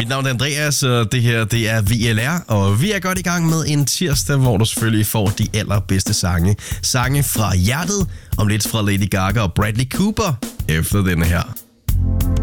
navn er Andreas, og det her det er VLR, og vi er godt i gang med en tirsdag, hvor du selvfølgelig får de allerbedste sange. Sange fra hjertet, om lidt fra Lady Gaga og Bradley Cooper, efter denne her.